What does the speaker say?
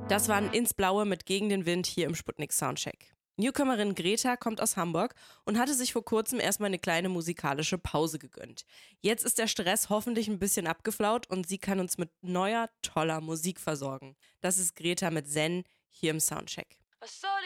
Das waren Ins Blaue mit Gegen den Wind hier im Sputnik Soundcheck. Newcomerin Greta kommt aus Hamburg und hatte sich vor kurzem erstmal eine kleine musikalische Pause gegönnt. Jetzt ist der Stress hoffentlich ein bisschen abgeflaut und sie kann uns mit neuer, toller Musik versorgen. Das ist Greta mit Zen hier im Soundcheck. Was soll